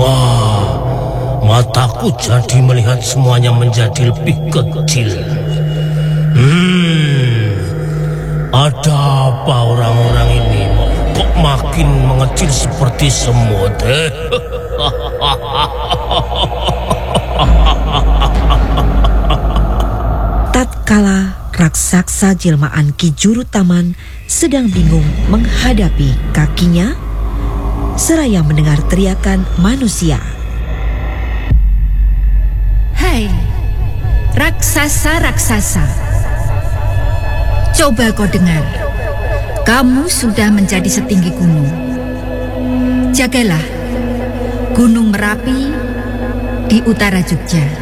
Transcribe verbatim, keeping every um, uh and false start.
Wah, mataku jadi melihat semuanya menjadi lebih kecil. Hmm, ada apa orang-orang ini? Kok makin mengecil seperti semut? Eh? Tatkala raksasa jelmaan Ki Juru Taman sedang bingung menghadapi kakinya, seraya mendengar teriakan manusia. Hai, raksasa-raksasa, coba kau dengar. Kamu sudah menjadi setinggi gunung. Jagalah Gunung Merapi di utara Jogja.